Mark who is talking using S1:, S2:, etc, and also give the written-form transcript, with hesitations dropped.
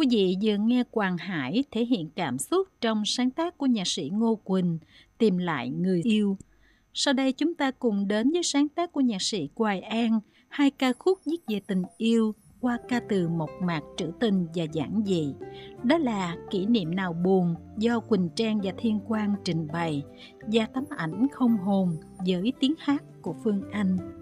S1: Quý vị vừa nghe Quang Hải thể hiện cảm xúc trong sáng tác của nhạc sĩ Ngô Quỳnh, Tìm lại người yêu. Sau đây chúng ta cùng đến với sáng tác của nhạc sĩ Hoài An, hai ca khúc viết về tình yêu qua ca từ mộc mạc trữ tình và giản dị. Đó là Kỷ niệm nào buồn do Quỳnh Trang và Thiên Quang trình bày và Tấm ảnh không hồn với tiếng hát của Phương Anh.